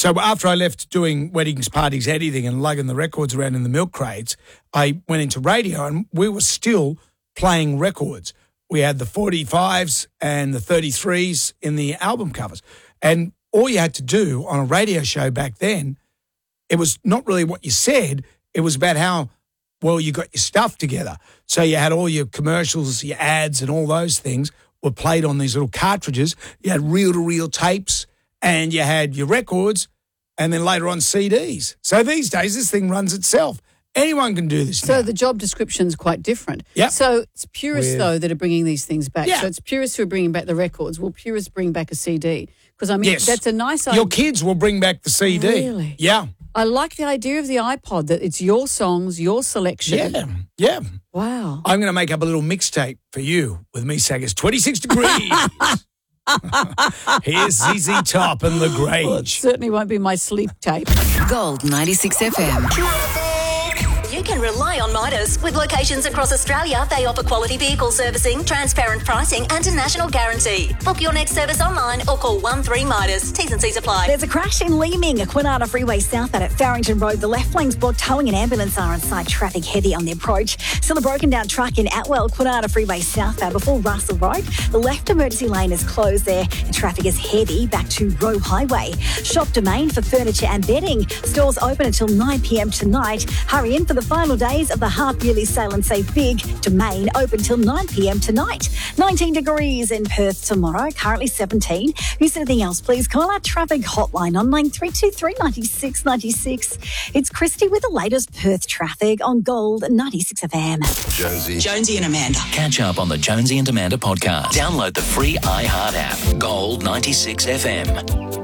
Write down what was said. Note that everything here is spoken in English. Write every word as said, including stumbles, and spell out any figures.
So after I left doing weddings, parties, anything, and lugging the records around in the milk crates, I went into radio and we were still playing records. We had the forty-fives and the thirty-threes in the album covers. And all you had to do on a radio show back then, it was not really what you said, it was about how well you got your stuff together. So you had all your commercials, your ads and all those things were played on these little cartridges. You had reel-to-reel tapes and you had your records and then later on C Ds. So these days this thing runs itself. Anyone can do this So now. the job description's quite different. Yep. So it's purists, With- though, that are bringing these things back. Yeah. So it's purists who are bringing back the records. Will purists bring back a C D? Because, I mean, Yes. that's a nice idea. Your kids will bring back the C D. Really? Yeah. I like the idea of the iPod, that it's your songs, your selection. Yeah. Yeah. Wow. I'm going to make up a little mixtape for you with me saying it's twenty-six degrees. Here's Z Z Top and The Grange. Well, it certainly won't be my sleep tape. Gold ninety-six F M. You can rely on Midas. With locations across Australia, they offer quality vehicle servicing, transparent pricing and a national guarantee. Book your next service online or call one three Midas. T's and C's apply. There's a crash in Leeming, Quinata Freeway southbound at Farrington Road. The left lane's blocked. Towing and ambulance are on site. Traffic heavy on the approach. Still a broken down truck in Atwell, Quinata Freeway southbound before Russell Road. The left emergency lane is closed there and traffic is heavy back to Roe Highway. Shop Domain for furniture and bedding. Stores open until nine p.m. tonight. Hurry in for the final days of the half-yearly sale and save big. Domain open till nine p.m. tonight. nineteen degrees in Perth tomorrow, currently seventeen. Who's anything else, please call our traffic hotline on nine three two three nine six nine six. It's Christy with the latest Perth traffic on Gold ninety-six F M. Jonesy. Jonesy and Amanda. Catch up on the Jonesy and Amanda podcast. Download the free iHeart app. Gold ninety-six F M.